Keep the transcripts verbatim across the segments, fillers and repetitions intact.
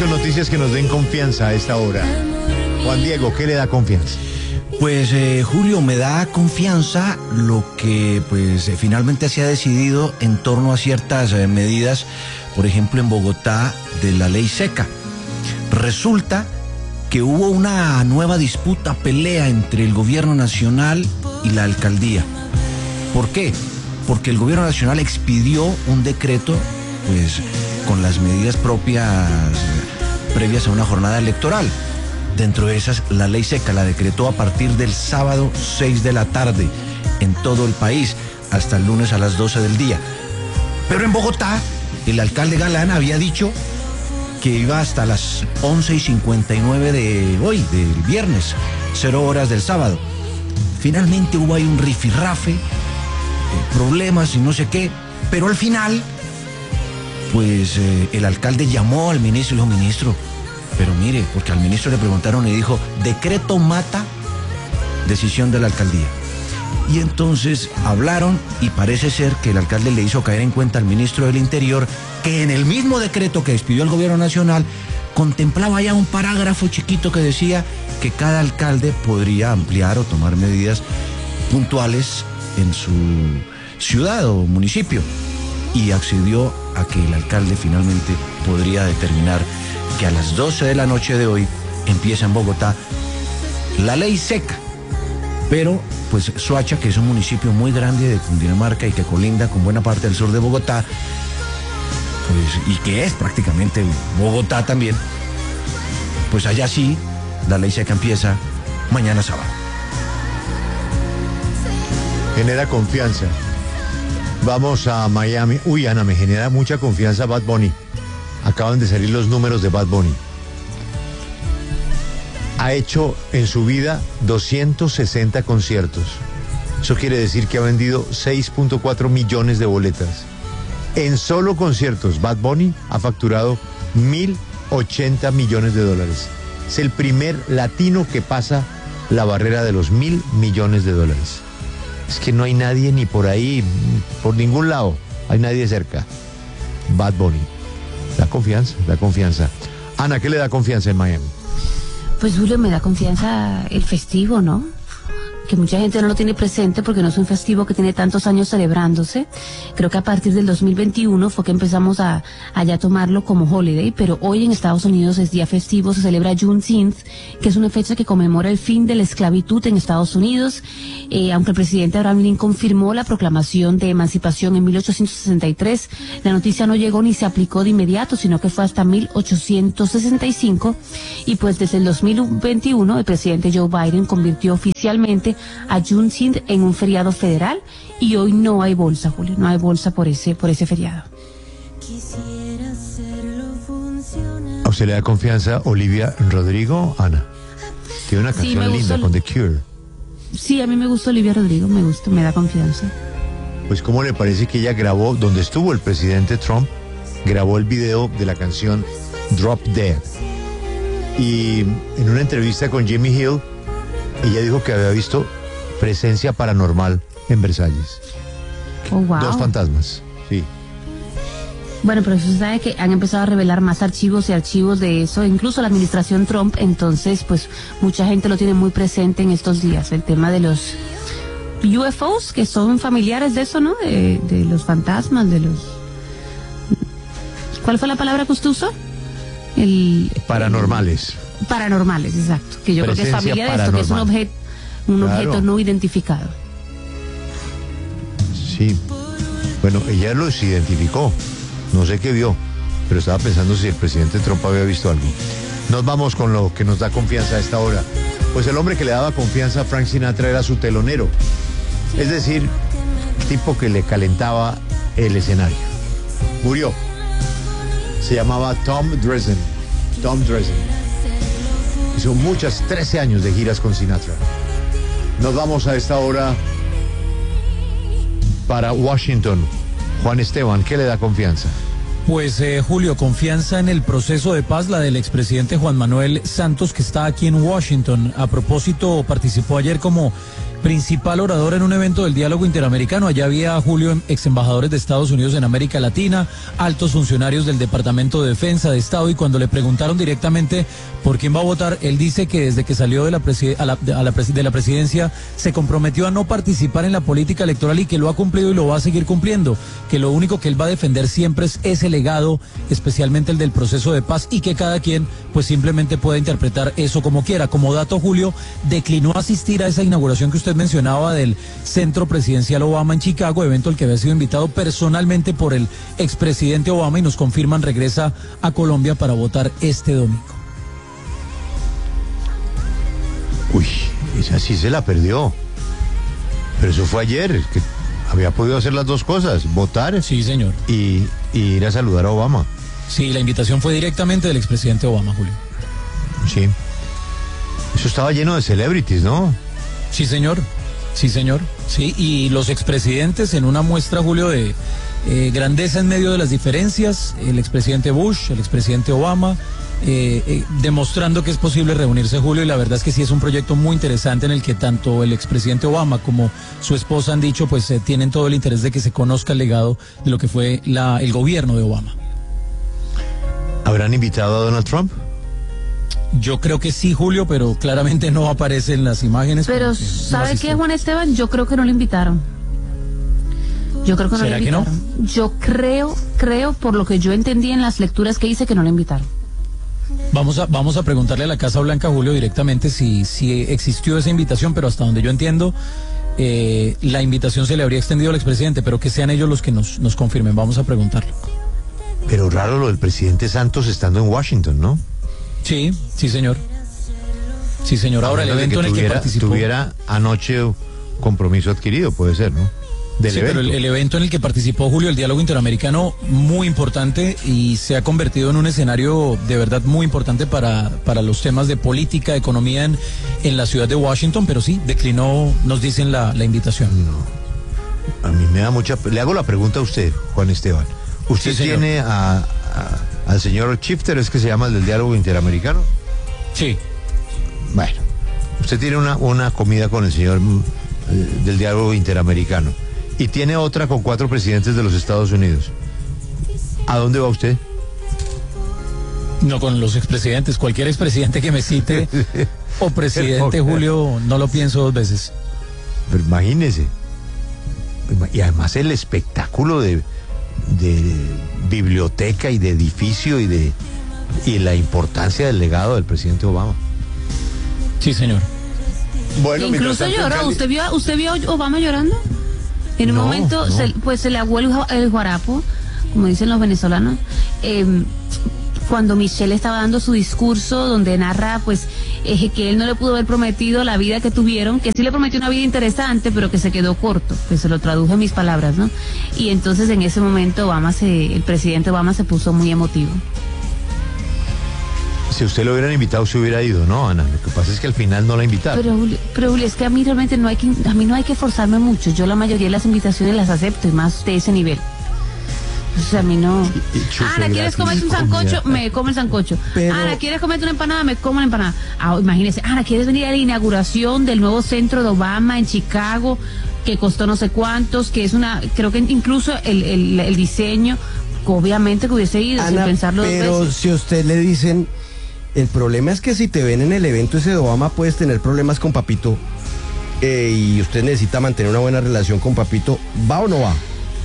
con noticias que nos den confianza a esta hora. Juan Diego, ¿qué le da confianza? Pues eh, Julio, me da confianza lo que pues eh, finalmente se ha decidido en torno a ciertas eh, medidas, por ejemplo en Bogotá, de la ley seca. Resulta que hubo una nueva disputa, pelea entre el gobierno nacional y la alcaldía. ¿Por qué? Porque el gobierno nacional expidió un decreto pues con las medidas propias previas a una jornada electoral. Dentro de esas, la ley seca la decretó a partir del sábado seis de la tarde en todo el país, hasta el lunes a las doce del día. Pero en Bogotá, el alcalde Galán había dicho que iba hasta las once y cincuenta y nueve de hoy, del viernes, cero horas del sábado. Finalmente hubo ahí un rifirrafe, eh, problemas y no sé qué, pero al final, pues eh, el alcalde llamó al ministro y dijo: ministro, pero mire, porque al ministro le preguntaron y dijo: decreto mata decisión de la alcaldía. Y entonces hablaron y parece ser que el alcalde le hizo caer en cuenta al ministro del Interior que en el mismo decreto que expidió el gobierno nacional contemplaba ya un parágrafo chiquito que decía que cada alcalde podría ampliar o tomar medidas puntuales en su ciudad o municipio, y accedió a que el alcalde finalmente podría determinar que a las doce de la noche de hoy empieza en Bogotá la ley seca. Pero pues Soacha, que es un municipio muy grande de Cundinamarca y que colinda con buena parte del sur de Bogotá, pues, y que es prácticamente Bogotá también, pues allá sí la ley seca empieza mañana sábado. Genera confianza. Vamos a Miami. Uy, Ana, me genera mucha confianza Bad Bunny. Acaban de salir los números de Bad Bunny. Ha hecho en su vida doscientos sesenta conciertos. Eso quiere decir que ha vendido seis punto cuatro millones de boletas. En solo conciertos, Bad Bunny ha facturado mil ochenta millones de dólares. Es el primer latino que pasa la barrera de los mil millones de dólares. Es que no hay nadie ni por ahí, por ningún lado, hay nadie cerca. Bad Bunny. Da confianza, da confianza. Ana, ¿qué le da confianza en Miami? Pues Julio, me da confianza el festivo, ¿no? Que mucha gente no lo tiene presente porque no es un festivo que tiene tantos años celebrándose. Creo que a partir del dos mil veintiuno fue que empezamos a, a ya tomarlo como holiday, pero hoy en Estados Unidos es día festivo, se celebra Juneteenth, que es una fecha que conmemora el fin de la esclavitud en Estados Unidos. Eh, aunque el presidente Abraham Lincoln firmó la proclamación de emancipación en mil ochocientos sesenta y tres, la noticia no llegó ni se aplicó de inmediato, sino que fue hasta mil ochocientos sesenta y cinco, y pues desde el dos mil veintiuno el presidente Joe Biden convirtió oficialmente a Juneteenth en un feriado federal, y hoy no hay bolsa, Julio, no hay bolsa por ese por ese feriado. ¿A usted le da confianza Olivia Rodrigo, Ana? Tiene una canción sí, linda gustó, con The Cure. Sí, a mí me gusta Olivia Rodrigo, me gusta, me da confianza. Pues ¿cómo le parece que ella grabó, donde estuvo el presidente Trump, grabó el video de la canción Drop Dead? Y en una entrevista con Jimmy Hill, ella dijo que había visto presencia paranormal en Versalles. Oh, wow. Dos fantasmas, sí. Bueno, pero usted sabe que han empezado a revelar más archivos y archivos de eso, incluso la administración Trump, entonces pues mucha gente lo tiene muy presente en estos días, el tema de los U F Os, que son familiares de eso, ¿no? De, de los fantasmas, de los... ¿Cuál fue la palabra que usted usó? El... Paranormales. El... Paranormales, exacto, que yo Presencia creo que es familia de esto, que es un objeto, un claro. objeto no identificado. Sí, bueno, ella los identificó. No sé qué vio, pero estaba pensando si el presidente Trump había visto algo. Nos vamos con lo que nos da confianza a esta hora. Pues el hombre que le daba confianza a Frank Sinatra era su telonero. Es decir, el tipo que le calentaba el escenario. Murió. Se llamaba Tom Dreesen. Tom Dreesen. Hizo muchas, trece años de giras con Sinatra. Nos vamos a esta hora para Washington. Juan Esteban, ¿qué le da confianza? Pues eh, Julio, confianza en el proceso de paz, la del expresidente Juan Manuel Santos, que está aquí en Washington. A propósito, participó ayer como principal orador en un evento del diálogo interamericano. Allá había, Julio, ex embajadores de Estados Unidos en América Latina, altos funcionarios del Departamento de Defensa de Estado, y cuando le preguntaron directamente por quién va a votar, él dice que desde que salió de la, preside- a la, a la, de la presidencia se comprometió a no participar en la política electoral y que lo ha cumplido y lo va a seguir cumpliendo, que lo único que él va a defender siempre es ese legado, especialmente el del proceso de paz, y que cada quien pues simplemente pueda interpretar eso como quiera. Como dato, Julio, declinó asistir a esa inauguración que usted mencionaba del Centro Presidencial Obama en Chicago, evento al que había sido invitado personalmente por el expresidente Obama, y nos confirman regresa a Colombia para votar este domingo. Uy, esa sí se la perdió. Pero eso fue ayer, que había podido hacer las dos cosas, votar Sí, señor. y, y ir a saludar a Obama. Sí, la invitación fue directamente del expresidente Obama, Julio. Sí. Eso estaba lleno de celebrities, ¿no? Sí, señor. Sí, señor. Sí, y los expresidentes en una muestra, Julio, de eh, grandeza en medio de las diferencias, el expresidente Bush, el expresidente Obama, eh, eh, demostrando que es posible reunirse, Julio, y la verdad es que sí es un proyecto muy interesante en el que tanto el expresidente Obama como su esposa han dicho, pues eh, tienen todo el interés de que se conozca el legado de lo que fue la, el gobierno de Obama. ¿Habrán invitado a Donald Trump? Yo creo que sí, Julio, pero claramente no aparece en las imágenes. Pero, porque no ¿sabe asistió. qué, Juan Esteban? Yo creo que no lo invitaron. Yo creo que no lo ¿Será que no? invitaron. Yo creo, creo, por lo que yo entendí en las lecturas que hice, que no lo invitaron. Vamos a, vamos a preguntarle a la Casa Blanca, Julio, directamente si, si existió esa invitación, pero hasta donde yo entiendo, eh, la invitación se le habría extendido al expresidente, pero que sean ellos los que nos, nos confirmen. Vamos a preguntarle. Pero raro lo del presidente Santos estando en Washington, ¿no? Sí, sí, señor. Sí, señor. Ahora, el A menos de evento en el que tuviera, participó... tuviera anoche compromiso adquirido, puede ser, ¿no? Del Sí, evento. pero el, el evento en el que participó, Julio, el diálogo interamericano, muy importante, y se ha convertido en un escenario de verdad muy importante para, para los temas de política, economía en, en la ciudad de Washington, pero sí, declinó, nos dicen, la, la invitación. No. A mí me da mucha... Le hago la pregunta a usted, Juan Esteban. ¿Usted Sí, señor. tiene a, a- al señor Shifter, es que se llama el del diálogo interamericano? Sí. Bueno, usted tiene una, una comida con el señor mm, eh, del diálogo interamericano y tiene otra con cuatro presidentes de los Estados Unidos. ¿A dónde va usted? No, con los expresidentes, cualquier expresidente que me cite o presidente, Julio, no lo pienso dos veces. Pero imagínese. Y además el espectáculo de, de biblioteca y de edificio y de y la importancia del legado del presidente Obama. Sí, señor. Bueno, Incluso lloró. ¿Usted vio, ¿Usted vio a Obama llorando? En un No, momento, no. Se, pues se le aguó el, gua- el guarapo, como dicen los venezolanos, eh, cuando Michelle estaba dando su discurso donde narra pues eh, que él no le pudo haber prometido la vida que tuvieron, que sí le prometió una vida interesante, pero que se quedó corto, que se lo traduje en mis palabras, ¿no? Y entonces en ese momento Obama se, el presidente Obama se puso muy emotivo. Si usted lo hubieran invitado, se hubiera ido, ¿no, Ana? Lo que pasa es que al final no la invitaron. Pero, Julio, pero Julio, es que a mí realmente no hay que, a mí no hay que forzarme mucho. Yo la mayoría de las invitaciones las acepto, y más de ese nivel. O sea, a mí no. Y chupe Ana, ¿quieres gratis, comer un comida. sancocho? Me como el sancocho. Pero- Ana, ¿quieres comer una empanada? Me como la empanada. Ah, imagínese, Ana, ¿quieres venir a la inauguración del nuevo centro de Obama en Chicago, que costó no sé cuántos, que es una, creo que incluso el, el, el diseño, obviamente que hubiese ido sin Ana, pensarlo dos pero veces. si a usted le dicen, el problema es que si te ven en el evento ese de Obama puedes tener problemas con Papito eh, y usted necesita mantener una buena relación con Papito, ¿va o no va?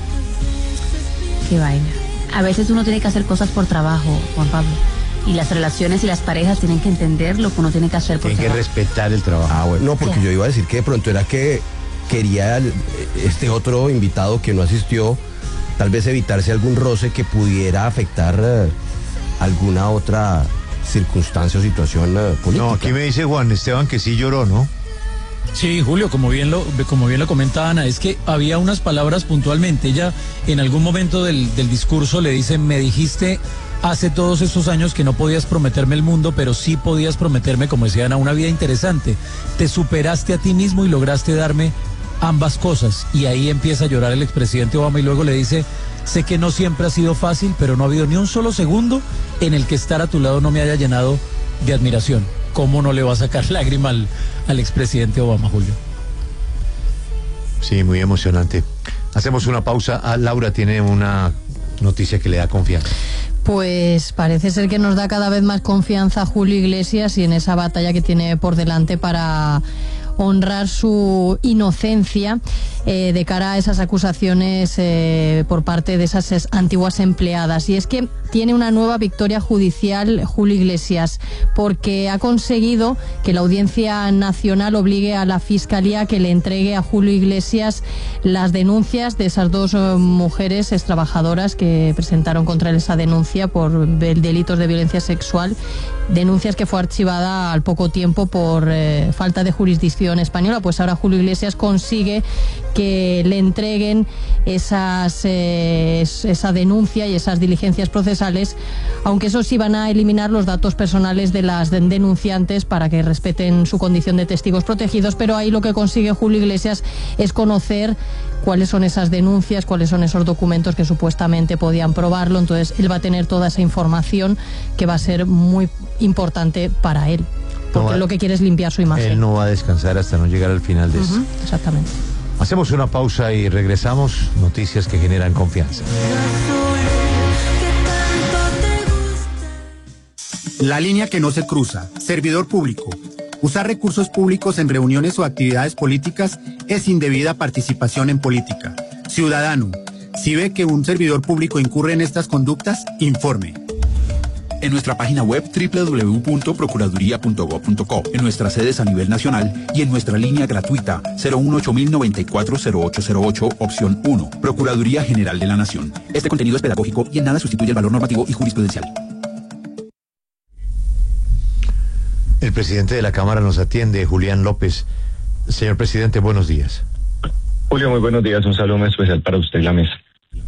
Qué vaina. A veces uno tiene que hacer cosas por trabajo, Juan Pablo. Y las relaciones y las parejas tienen que entender lo que uno tiene que hacer por Tiene que trabajo. respetar el trabajo. Ah, bueno, no, porque Ya. yo iba a decir que de pronto era que quería el- este otro invitado que no asistió, tal vez evitarse algún roce que pudiera afectar eh, alguna otra circunstancia o situación eh, política. No, aquí me dice Juan Esteban que sí lloró, ¿no? Sí, Julio, como bien lo, como bien lo comenta Ana, es que había unas palabras puntualmente. Ella en algún momento del, del discurso le dice, me dijiste hace todos estos años que no podías prometerme el mundo, pero sí podías prometerme, como decía Ana, una vida interesante. Te superaste a ti mismo y lograste darme ambas cosas. Y ahí empieza a llorar el expresidente Obama y luego le dice, sé que no siempre ha sido fácil, pero no ha habido ni un solo segundo en el que estar a tu lado no me haya llenado de admiración. ¿Cómo no le va a sacar lágrima al, al expresidente Obama, Julio? Sí, muy emocionante. Hacemos una pausa. Ah, Laura tiene una noticia que le da confianza. Pues parece ser que nos da cada vez más confianza Julio Iglesias y en esa batalla que tiene por delante para honrar su inocencia eh, de cara a esas acusaciones eh, por parte de esas antiguas empleadas. Y es que tiene una nueva victoria judicial Julio Iglesias, porque ha conseguido que la Audiencia Nacional obligue a la Fiscalía a que le entregue a Julio Iglesias las denuncias de esas dos eh, mujeres extrabajadoras que presentaron contra él esa denuncia por delitos de violencia sexual, denuncias que fue archivada al poco tiempo por eh, falta de jurisdicción española. Pues ahora Julio Iglesias consigue que le entreguen esas eh, esa denuncia y esas diligencias procesales, aunque eso sí van a eliminar los datos personales de las denunciantes para que respeten su condición de testigos protegidos, pero ahí lo que consigue Julio Iglesias es conocer cuáles son esas denuncias, cuáles son esos documentos que supuestamente podían probarlo. Entonces él va a tener toda esa información que va a ser muy importante para él, porque no va, lo que quiere es limpiar su imagen. Él no va a descansar hasta no llegar al final de uh-huh, esto. Exactamente. Hacemos una pausa y regresamos. Noticias que generan confianza. La línea que no se cruza. Servidor público. Usar recursos públicos en reuniones o actividades políticas es indebida participación en política. Ciudadano, si ve que un servidor público incurre en estas conductas, informe. En nuestra página web doble u doble u doble u punto procuraduría punto gob punto co, en nuestras sedes a nivel nacional y en nuestra línea gratuita cero uno ocho mil noventa y cuatro cero ocho cero ocho, opción uno, Procuraduría General de la Nación. Este contenido es pedagógico y en nada sustituye el valor normativo y jurisprudencial. El presidente de la Cámara nos atiende, Julián López. Señor presidente, buenos días. Julio, muy buenos días. Un saludo especial para usted y la mesa.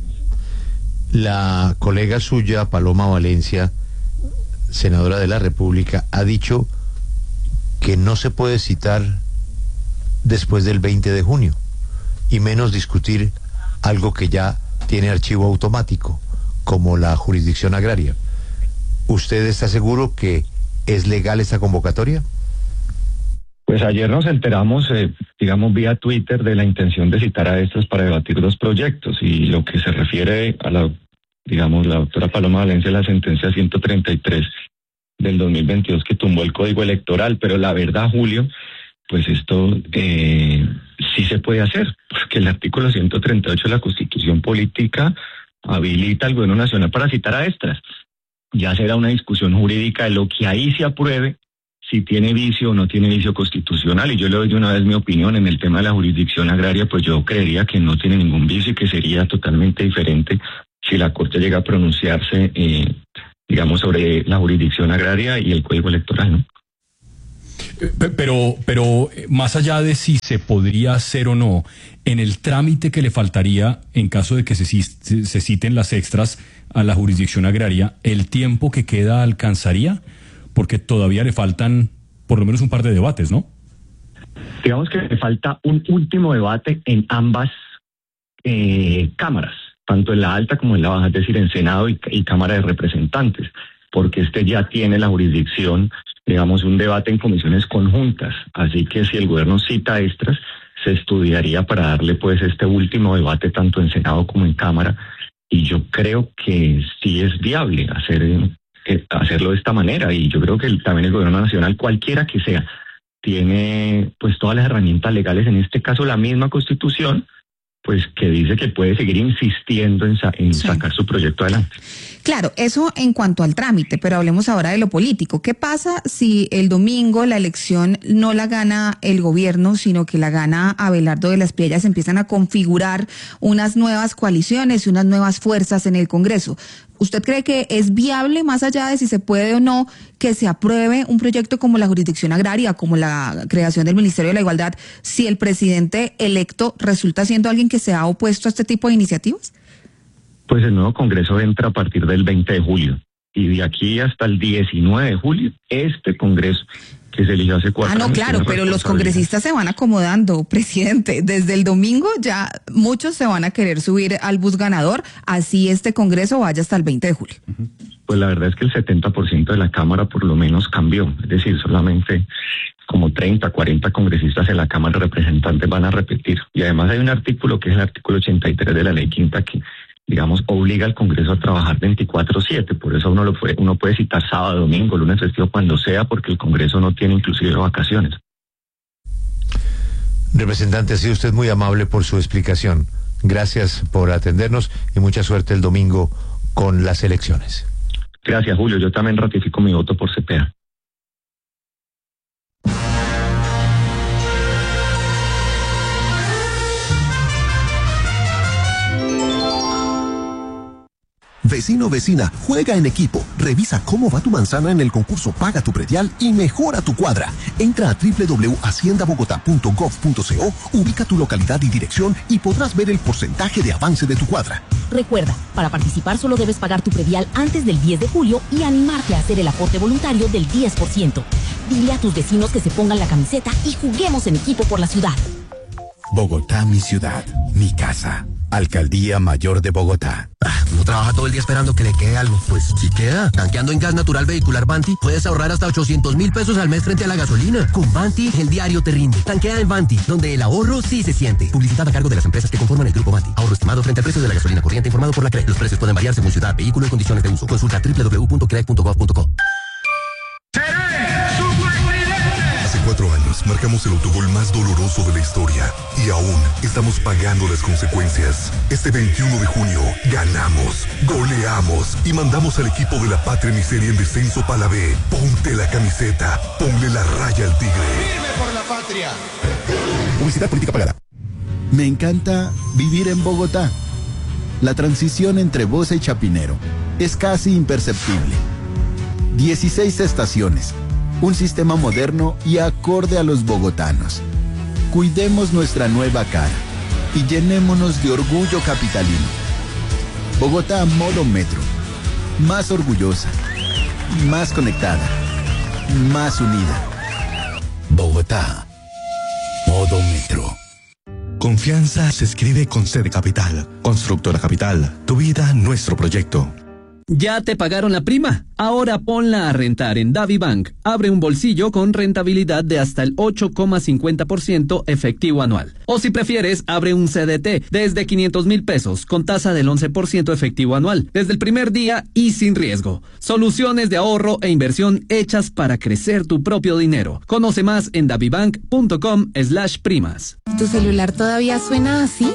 La colega suya, Paloma Valencia, senadora de la República, ha dicho que no se puede citar después del veinte de junio y menos discutir algo que ya tiene archivo automático, como la jurisdicción agraria. ¿Usted está seguro que es legal esta convocatoria? Pues ayer nos enteramos, eh, digamos, vía Twitter, de la intención de citar a estas para debatir dos proyectos, y lo que se refiere a la, digamos, la doctora Paloma Valencia, la sentencia ciento treinta y tres del dos mil veintidós que tumbó el Código Electoral, pero la verdad, Julio, pues esto eh, sí se puede hacer, porque el artículo ciento treinta y ocho de la Constitución Política habilita al Gobierno Nacional para citar a estas. Ya será una discusión jurídica de lo que ahí se apruebe, si tiene vicio o no tiene vicio constitucional, y yo le doy de una vez mi opinión en el tema de la jurisdicción agraria. Pues yo creería que no tiene ningún vicio y que sería totalmente diferente si la Corte llega a pronunciarse, eh, digamos, sobre la jurisdicción agraria y el Código Electoral, ¿no? Pero, pero más allá de si se podría hacer o no, en el trámite que le faltaría en caso de que se, se citen las extras a la jurisdicción agraria, ¿el tiempo que queda alcanzaría? Porque todavía le faltan por lo menos un par de debates, ¿no? Digamos que le falta un último debate en ambas eh, cámaras, tanto en la alta como en la baja, es decir, en Senado y, y Cámara de Representantes, porque este ya tiene la jurisdicción, digamos, un debate en comisiones conjuntas. Así que si el gobierno cita extras, se estudiaría para darle pues este último debate tanto en Senado como en Cámara, y yo creo que sí es viable hacer, eh, hacerlo de esta manera, y yo creo que el, también el gobierno nacional, cualquiera que sea, tiene pues todas las herramientas legales, en este caso la misma Constitución, pues que dice que puede seguir insistiendo en, sa en sí. sacar su proyecto adelante. Claro, eso en cuanto al trámite, pero hablemos ahora de lo político. ¿Qué pasa si el domingo la elección no la gana el gobierno, sino que la gana Abelardo de las Piedras? Empiezan a configurar unas nuevas coaliciones y unas nuevas fuerzas en el Congreso. ¿Usted cree que es viable, más allá de si se puede o no, que se apruebe un proyecto como la jurisdicción agraria, como la creación del Ministerio de la Igualdad, si el presidente electo resulta siendo alguien que se ha opuesto a este tipo de iniciativas? Pues el nuevo Congreso entra a partir del veinte de julio. y de aquí hasta el diecinueve de julio, este Congreso que se eligió hace cuatro años. Ah, no, claro, pero los congresistas se van acomodando, presidente. Desde el domingo ya muchos se van a querer subir al bus ganador, así este Congreso vaya hasta el veinte de julio. Pues la verdad es que el setenta por ciento de la Cámara por lo menos cambió, es decir, solamente como treinta, cuarenta congresistas en la Cámara de Representantes van a repetir. Y además hay un artículo que es el artículo ochenta y tres de la Ley Quinta que, digamos, obliga al Congreso a trabajar veinticuatro siete, por eso uno lo puede, uno puede citar sábado, domingo, lunes festivo, cuando sea, porque el Congreso no tiene inclusive vacaciones. Representante, ha sido usted muy amable por su explicación. Gracias por atendernos y mucha suerte el domingo con las elecciones. Gracias, Julio. Yo también ratifico mi voto por Cepeda. Vecino, vecina, juega en equipo. Revisa cómo va tu manzana en el concurso Paga tu Predial y mejora tu cuadra. Entra a doble u doble u doble u punto hacienda bogotá punto gov punto co, ubica tu localidad y dirección y podrás ver el porcentaje de avance de tu cuadra. Recuerda, para participar solo debes pagar tu predial antes del diez de julio y animarte a hacer el aporte voluntario del diez por ciento. Dile a tus vecinos que se pongan la camiseta y juguemos en equipo por la ciudad. Bogotá, mi ciudad, mi casa. Alcaldía Mayor de Bogotá. Ah, no trabaja todo el día esperando que le quede algo. Pues sí queda. Tanqueando en gas natural vehicular Vanti, puedes ahorrar hasta ochocientos mil pesos al mes frente a la gasolina. Con Vanti, el diario te rinde. Tanquea en Vanti, donde el ahorro sí se siente. Publicidad a cargo de las empresas que conforman el grupo Vanti. Ahorro estimado frente al precio de la gasolina corriente informado por la C R E. Los precios pueden variar según ciudad, vehículo y condiciones de uso. Consulta doble u doble u doble u punto c r e punto gov punto co. Hace cuatro años marcamos el autogol más doloroso de la historia y aún estamos pagando las consecuencias. Este veintiuno de junio ganamos, goleamos y mandamos al equipo de la Patria Miseria en descenso para la B. Ponte la camiseta, ponle la raya al tigre. ¡Firme por la patria! Publicidad política pagada. Me encanta vivir en Bogotá. La transición entre Bosa y Chapinero es casi imperceptible. dieciséis estaciones. Un sistema moderno y acorde a los bogotanos. Cuidemos nuestra nueva cara y llenémonos de orgullo capitalino. Bogotá modo metro. Más orgullosa, más conectada, más unida. Bogotá, modo metro. Confianza se escribe con C de Capital. Constructora Capital. Tu vida, nuestro proyecto. ¿Ya te pagaron la prima? Ahora ponla a rentar en DaviBank. Abre un bolsillo con rentabilidad de hasta el ocho coma cincuenta por ciento efectivo anual. O si prefieres, abre un C D T desde quinientos mil pesos con tasa del once por ciento efectivo anual, desde el primer día y sin riesgo. Soluciones de ahorro e inversión hechas para crecer tu propio dinero. Conoce más en davibank punto com slash primas. ¿Tu celular todavía suena así?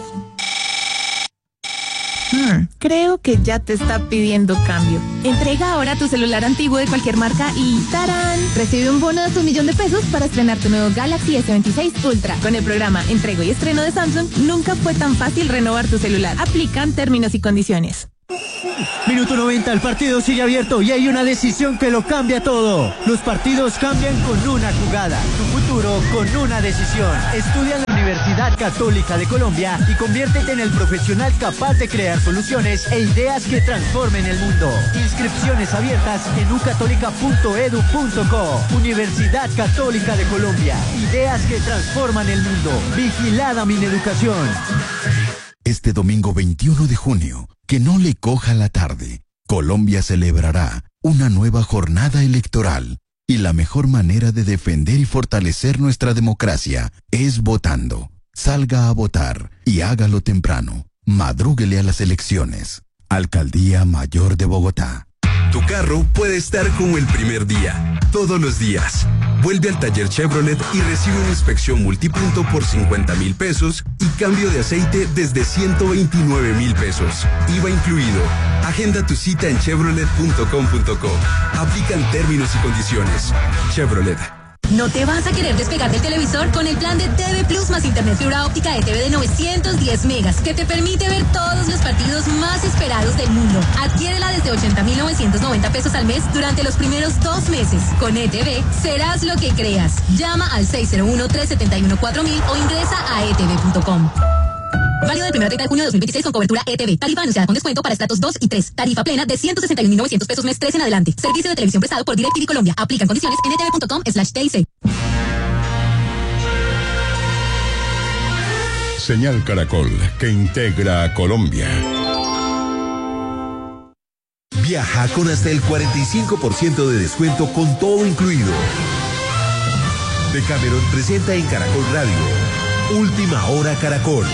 Hmm, creo que ya te está pidiendo cambio. Entrega ahora tu celular antiguo de cualquier marca y ¡tarán! Recibe un bono de hasta un millón de pesos para estrenar tu nuevo Galaxy S veintiséis Ultra. Con el programa Entrego y Estreno de Samsung, nunca fue tan fácil renovar tu celular. Aplican términos y condiciones. Minuto noventa, el partido sigue abierto y hay una decisión que lo cambia todo. Los partidos cambian con una jugada, tu futuro con una decisión. Estudia en la Universidad Católica de Colombia y conviértete en el profesional capaz de crear soluciones e ideas que transformen el mundo. Inscripciones abiertas en u católica punto edu punto co. Universidad Católica de Colombia, ideas que transforman el mundo. Vigilada Mineducación. Este domingo veintiuno de junio, que no le coja la tarde, Colombia celebrará una nueva jornada electoral y la mejor manera de defender y fortalecer nuestra democracia es votando. Salga a votar y hágalo temprano. Madrúguele a las elecciones. Alcaldía Mayor de Bogotá. Tu carro puede estar como el primer día, todos los días. Vuelve al taller Chevrolet y recibe una inspección multipunto por cincuenta mil pesos y cambio de aceite desde ciento veintinueve mil pesos. I V A incluido. Agenda tu cita en chevrolet punto com punto co. Aplican términos y condiciones. Chevrolet. ¿No te vas a querer despegar del televisor con el plan de T V Plus más internet fibra óptica de T V de novecientos diez megas que te permite ver todos los partidos más esperados del mundo? Adquiérela desde ochenta mil novecientos noventa pesos al mes durante los primeros dos meses. Con E T V serás lo que creas. Llama al seis cero uno, tres siete uno, cuatro mil o ingresa a e t v punto com. Válido del primero al treinta de junio de dos mil veintiséis con cobertura E T V. Tarifa anunciada con descuento para estratos dos y tres. Tarifa plena de ciento sesenta y un mil novecientos pesos mes tres en adelante. Servicio de televisión prestado por DirecTV Colombia. Aplican condiciones en etv punto com slash T I C. Señal Caracol, que integra a Colombia. Viaja con hasta el cuarenta y cinco por ciento de descuento con todo incluido. Decameron presenta en Caracol Radio Última Hora Caracol.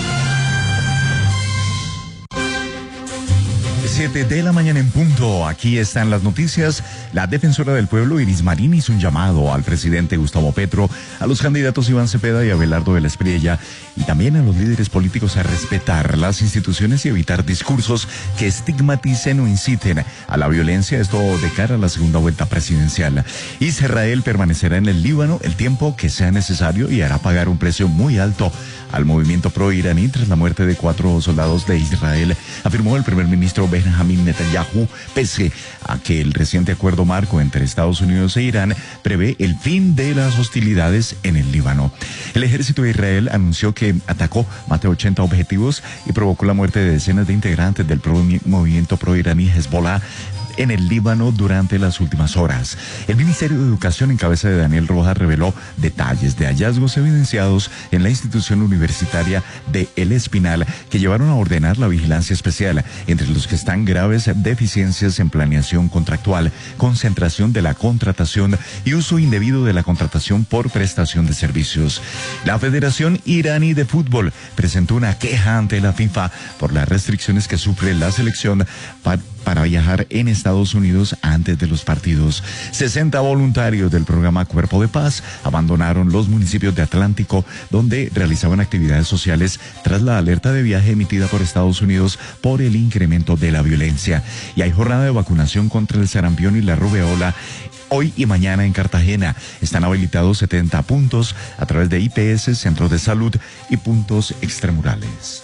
siete de la mañana en punto. Aquí están las noticias. La defensora del pueblo, Iris Marín, hizo un llamado al presidente Gustavo Petro, a los candidatos Iván Cepeda y Abelardo de la Espriella, y también a los líderes políticos a respetar las instituciones y evitar discursos que estigmaticen o inciten a la violencia, esto de cara a la segunda vuelta presidencial. Israel permanecerá en el Líbano el tiempo que sea necesario y hará pagar un precio muy alto al movimiento pro-iraní tras la muerte de cuatro soldados de Israel, afirmó el primer ministro Benjamin Netanyahu, pese a que el reciente acuerdo marco entre Estados Unidos e Irán prevé el fin de las hostilidades en el Líbano. El ejército de Israel anunció que atacó más de ochenta objetivos y provocó la muerte de decenas de integrantes del pro movimiento pro-iraní Hezbollah en el Líbano durante las últimas horas. El Ministerio de Educación en cabeza de Daniel Rojas reveló detalles de hallazgos evidenciados en la institución universitaria de El Espinal que llevaron a ordenar la vigilancia especial, entre los que están graves deficiencias en planeación contractual, concentración de la contratación y uso indebido de la contratación por prestación de servicios. La Federación Iraní de Fútbol presentó una queja ante la FIFA por las restricciones que sufre la selección para para viajar en Estados Unidos antes de los partidos. sesenta voluntarios del programa Cuerpo de Paz abandonaron los municipios de Atlántico, donde realizaban actividades sociales tras la alerta de viaje emitida por Estados Unidos por el incremento de la violencia. Y hay jornada de vacunación contra el sarampión y la rubeola hoy y mañana en Cartagena. Están habilitados setenta puntos a través de I P S, centros de salud y puntos extramurales.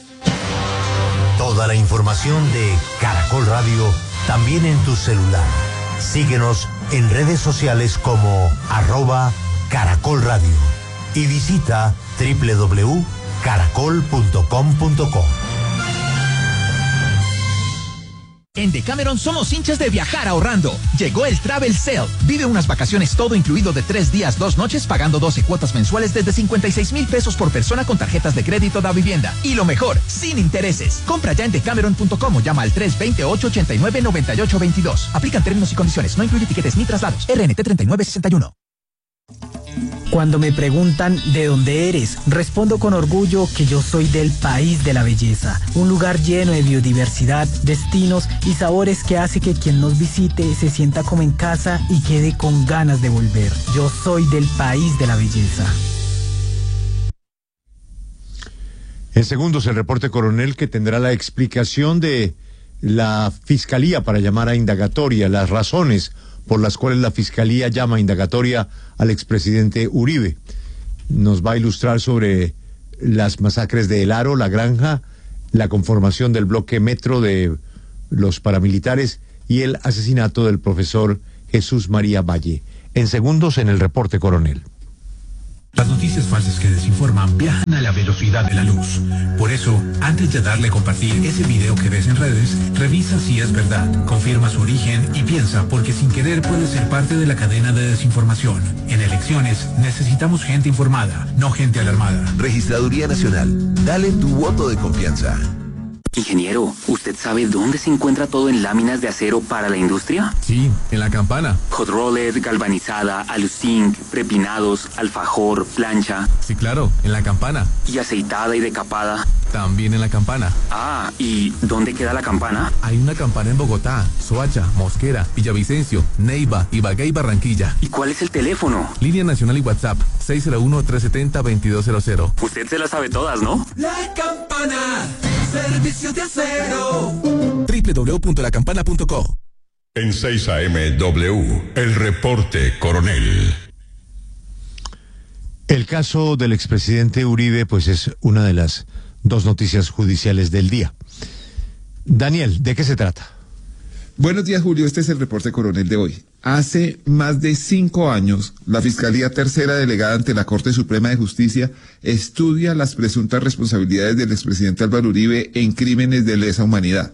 Toda la información de Caracol Radio también en tu celular. Síguenos en redes sociales como arroba Caracol Radio y visita doble u doble u doble u punto caracol punto com punto co. En Decameron somos hinchas de viajar ahorrando. Llegó el Travel Sale. Vive unas vacaciones todo incluido de tres días, dos noches, pagando doce cuotas mensuales desde cincuenta y seis mil pesos por persona con tarjetas de crédito da vivienda. Y lo mejor, sin intereses. Compra ya en decameron punto com o llama al tres dos ocho, ocho nueve, nueve ocho dos dos. Aplican términos y condiciones. No incluye tiquetes ni traslados. R N T treinta y nueve sesenta y uno. Cuando me preguntan de dónde eres, respondo con orgullo que yo soy del país de la belleza, un lugar lleno de biodiversidad, destinos y sabores que hace que quien nos visite se sienta como en casa y quede con ganas de volver. Yo soy del país de la belleza. En segundos el reporte coronel, que tendrá la explicación de la Fiscalía para llamar a indagatoria, las razones por las cuales la Fiscalía llama a indagatoria al expresidente Uribe. Nos va a ilustrar sobre las masacres de El Aro, La Granja, la conformación del bloque Metro de los paramilitares y el asesinato del profesor Jesús María Valle. En segundos en el reporte coronel. Las noticias falsas que desinforman viajan a la velocidad de la luz. Por eso, antes de darle a compartir ese video que ves en redes, revisa si es verdad, confirma su origen y piensa, porque sin querer puede ser parte de la cadena de desinformación. En elecciones necesitamos gente informada, no gente alarmada. Registraduría Nacional, dale tu voto de confianza. Ingeniero, ¿usted sabe dónde se encuentra todo en láminas de acero para la industria? Sí, en la Campana. Hot roller, galvanizada, aluzinc, prepinados, alfajor, plancha. Sí, claro, en la Campana. ¿Y aceitada y decapada? También en la Campana. Ah, ¿y dónde queda la Campana? Hay una Campana en Bogotá, Soacha, Mosquera, Villavicencio, Neiva, Ibagué y Barranquilla. ¿Y cuál es el teléfono? Línea Nacional y WhatsApp, seis cero uno, tres siete cero, dos dos cero cero. Usted se las sabe todas, ¿no? La Campana, servicios de acero. doble u doble u doble u punto la campana punto co. En seis A M W, el reporte coronel. El caso del expresidente Uribe, pues es una de las dos noticias judiciales del día. Daniel, ¿de qué se trata? Buenos días, Julio. Este es el reporte coronel de hoy. Hace más de cinco años, la Fiscalía Tercera Delegada ante la Corte Suprema de Justicia estudia las presuntas responsabilidades del expresidente Álvaro Uribe en crímenes de lesa humanidad.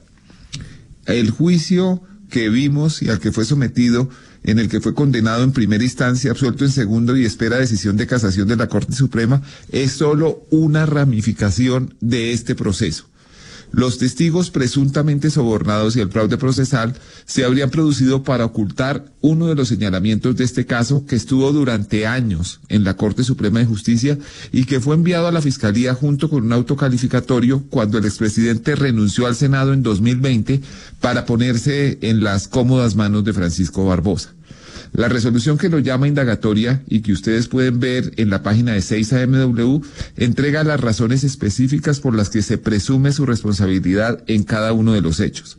El juicio que vimos y al que fue sometido, en el que fue condenado en primera instancia, absuelto en segundo y espera decisión de casación de la Corte Suprema, es solo una ramificación de este proceso. Los testigos presuntamente sobornados y el fraude procesal se habrían producido para ocultar uno de los señalamientos de este caso que estuvo durante años en la Corte Suprema de Justicia y que fue enviado a la Fiscalía junto con un autocalificatorio cuando el expresidente renunció al Senado en dos mil veinte para ponerse en las cómodas manos de Francisco Barbosa. La resolución que lo llama indagatoria y que ustedes pueden ver en la página de seis A M W entrega las razones específicas por las que se presume su responsabilidad en cada uno de los hechos.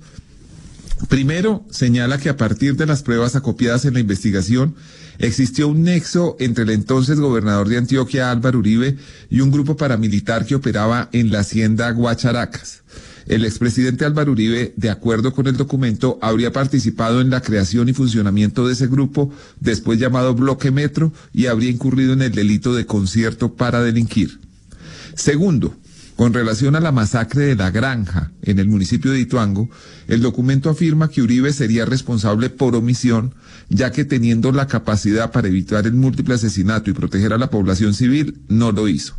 Primero, señala que a partir de las pruebas acopiadas en la investigación, existió un nexo entre el entonces gobernador de Antioquia, Álvaro Uribe, y un grupo paramilitar que operaba en la hacienda Guacharacas. El expresidente Álvaro Uribe, de acuerdo con el documento, habría participado en la creación y funcionamiento de ese grupo, después llamado Bloque Metro, y habría incurrido en el delito de concierto para delinquir. Segundo, con relación a la masacre de La Granja, en el municipio de Ituango, el documento afirma que Uribe sería responsable por omisión, ya que teniendo la capacidad para evitar el múltiple asesinato y proteger a la población civil, no lo hizo.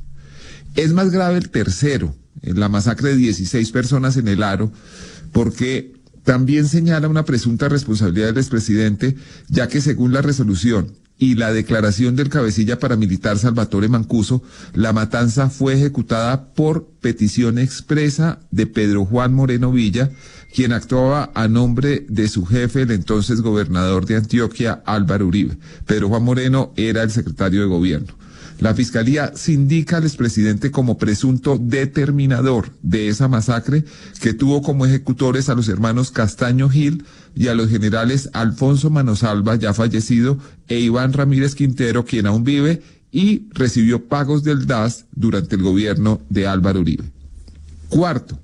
Es más grave el tercero, la masacre de dieciséis personas en el Aro, porque también señala una presunta responsabilidad del expresidente, ya que según la resolución y la declaración del cabecilla paramilitar Salvatore Mancuso, la matanza fue ejecutada por petición expresa de Pedro Juan Moreno Villa, quien actuaba a nombre de su jefe, el entonces gobernador de Antioquia, Álvaro Uribe. Pedro Juan Moreno era el secretario de gobierno. La Fiscalía sindica al expresidente como presunto determinador de esa masacre, que tuvo como ejecutores a los hermanos Castaño Gil y a los generales Alfonso Manosalva, ya fallecido, e Iván Ramírez Quintero, quien aún vive y recibió pagos del D A S durante el gobierno de Álvaro Uribe. Cuarto,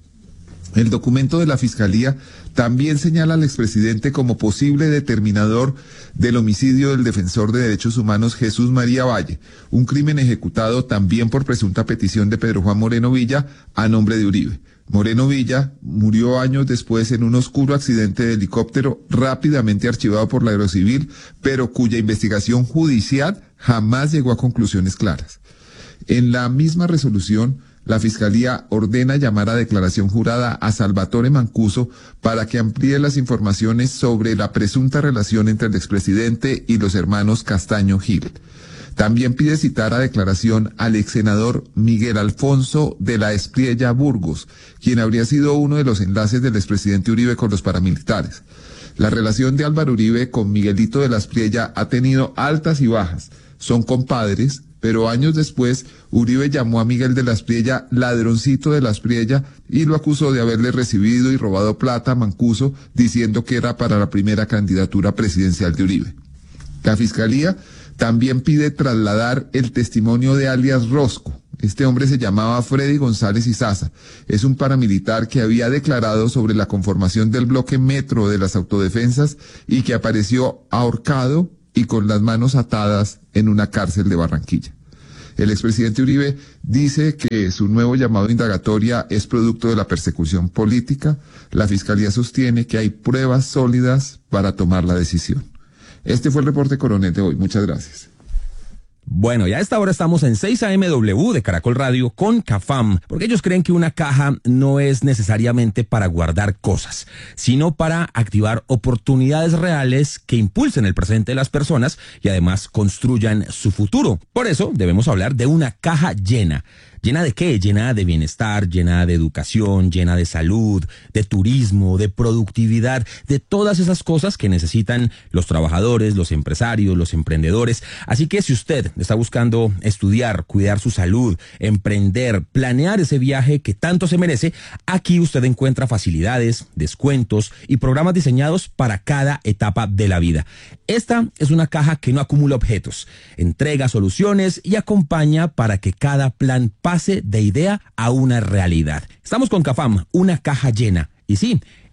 el documento de la Fiscalía también señala al expresidente como posible determinador del homicidio del defensor de derechos humanos Jesús María Valle, un crimen ejecutado también por presunta petición de Pedro Juan Moreno Villa a nombre de Uribe. Moreno Villa murió años después en un oscuro accidente de helicóptero rápidamente archivado por la Aerocivil, pero cuya investigación judicial jamás llegó a conclusiones claras. En la misma resolución, la Fiscalía ordena llamar a declaración jurada a Salvatore Mancuso para que amplíe las informaciones sobre la presunta relación entre el expresidente y los hermanos Castaño Gil. También pide citar a declaración al ex senador Miguel Alfonso de la Espriella Burgos, quien habría sido uno de los enlaces del expresidente Uribe con los paramilitares. La relación de Álvaro Uribe con Miguelito de la Espriella ha tenido altas y bajas. Son compadres, pero años después Uribe llamó a Miguel de la Espriella ladroncito de la Espriella y lo acusó de haberle recibido y robado plata a Mancuso, diciendo que era para la primera candidatura presidencial de Uribe. La Fiscalía también pide trasladar el testimonio de alias Rosco. Este hombre se llamaba Freddy González Izaza. Es un paramilitar que había declarado sobre la conformación del bloque Metro de las autodefensas y que apareció ahorcado y con las manos atadas en una cárcel de Barranquilla. El expresidente Uribe dice que su nuevo llamado a indagatoria es producto de la persecución política. La Fiscalía sostiene que hay pruebas sólidas para tomar la decisión. Este fue el reporte coronel de hoy. Muchas gracias. Bueno, ya a esta hora estamos en seis A M W de Caracol Radio con CAFAM, porque ellos creen que una caja no es necesariamente para guardar cosas, sino para activar oportunidades reales que impulsen el presente de las personas y además construyan su futuro. Por eso debemos hablar de una caja llena. ¿Llena de qué? Llena de bienestar, llena de educación, llena de salud, de turismo, de productividad, de todas esas cosas que necesitan los trabajadores, los empresarios, los emprendedores. Así que si usted está buscando estudiar, cuidar su salud, emprender, planear ese viaje que tanto se merece, aquí usted encuentra facilidades, descuentos y programas diseñados para cada etapa de la vida. Esta es una caja que no acumula objetos, entrega soluciones y acompaña para que cada plan pase de idea a una realidad. Estamos con CAFAM, una caja llena. Y sí,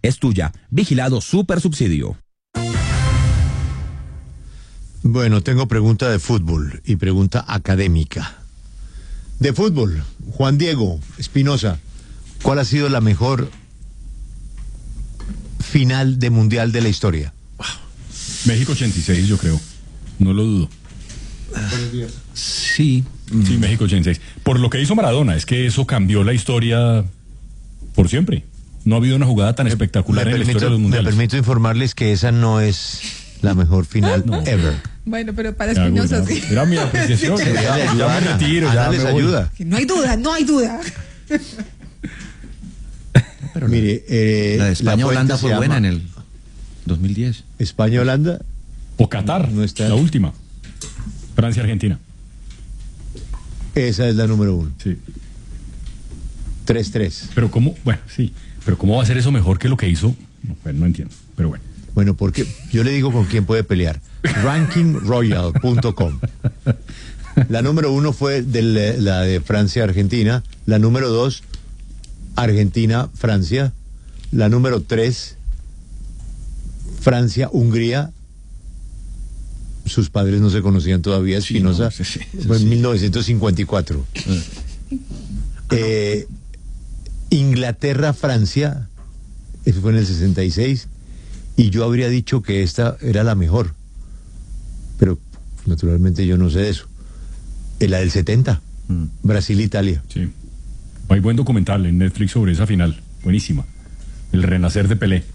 es tuya. Vigilado Supersubsidio. Bueno, tengo pregunta de fútbol y pregunta académica. De fútbol, Juan Diego Espinosa, ¿cuál ha sido la mejor final de mundial de la historia? México ochenta y seis, yo creo. No lo dudo. Sí. Sí, México ochenta y seis. Por lo que hizo Maradona, es que eso cambió la historia por siempre. No ha habido una jugada tan espectacular me en permito, la historia de los mundiales. Me permito informarles que esa no es la mejor final no. ever. Bueno, pero para Espinosa sí. Era mi apreciación. ya, ya, ya me retiro. Ana ya les me voy. ayuda. No hay duda, no hay duda. Pero mire, eh, la de España-Holanda fue buena en el dos mil diez. España-Holanda. O Qatar, no está... la última. Francia-Argentina. Esa es la número uno. Sí. tres tres. Pero cómo, bueno, sí. Pero cómo va a ser eso mejor que lo que hizo. No, bueno, no entiendo, pero bueno. Bueno, porque yo le digo con quién puede pelear. ranking royal punto com. La número uno fue de la de Francia-Argentina. La número dos, Argentina-Francia. La número tres, Francia-Hungría. Sus padres no se conocían todavía, Espinosa. Sí, no, sí, sí, fue en sí. mil novecientos cincuenta y cuatro. eh, Inglaterra-Francia, eso fue en el sesenta y seis. Y yo habría dicho que esta era la mejor. Pero naturalmente yo no sé de eso. Eh, la del setenta, mm. Brasil-Italia. Sí. Hay buen documental en Netflix sobre esa final. Buenísima. El renacer de Pelé.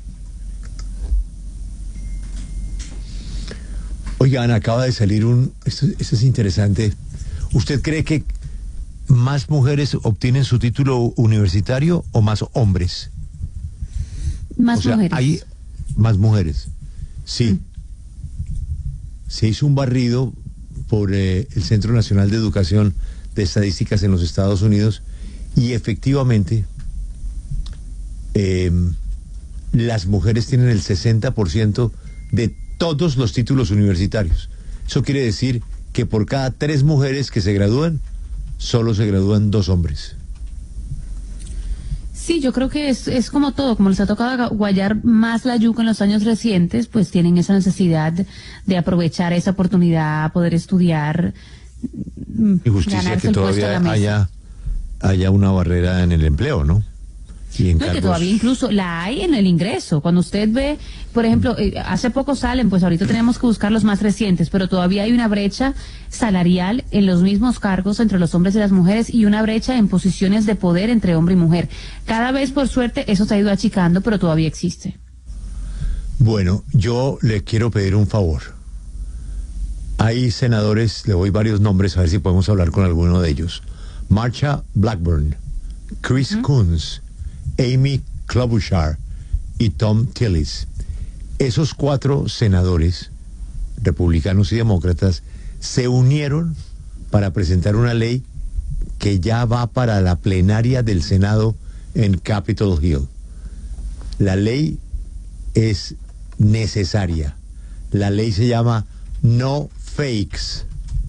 Oigan, acaba de salir un... Esto, esto es interesante. ¿Usted cree que más mujeres obtienen su título universitario o más hombres? Más o sea, mujeres. Hay más mujeres. Sí. Mm. Se hizo un barrido por eh, el Centro Nacional de Educación de Estadísticas en los Estados Unidos y efectivamente eh, las mujeres tienen el sesenta por ciento de todos los títulos universitarios. Eso quiere decir que por cada tres mujeres que se gradúan, solo se gradúan dos hombres. Sí, yo creo que es, es como todo, como les ha tocado guayar más la yuca en los años recientes, pues tienen esa necesidad de aprovechar esa oportunidad, poder estudiar. Y justicia que todavía haya, haya una barrera en el empleo, ¿no? Y en no, cargos... que todavía incluso la hay en el ingreso. Cuando usted ve, por ejemplo, eh, hace poco salen, pues ahorita tenemos que buscar los más recientes, pero todavía hay una brecha salarial en los mismos cargos entre los hombres y las mujeres y una brecha en posiciones de poder entre hombre y mujer. Cada vez, por suerte, eso se ha ido achicando, pero todavía existe. Bueno, yo le quiero pedir un favor. Hay senadores, le doy varios nombres, a ver si podemos hablar con alguno de ellos. Marsha Blackburn, Chris ¿Mm? Coons, Amy Klobuchar y Tom Tillis. Esos cuatro senadores, republicanos y demócratas, se unieron para presentar una ley que ya va para la plenaria del Senado en Capitol Hill. La ley es necesaria. La ley se llama No Fakes.